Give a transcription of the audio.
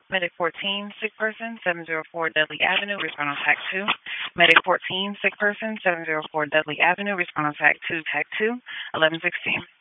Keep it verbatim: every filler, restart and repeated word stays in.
Medic fourteen, sick person, seven oh four Dudley Avenue, respond on T A C two. Medic fourteen, sick person, seven oh four Dudley Avenue, respond on T A C two, T A C two, eleven sixteen.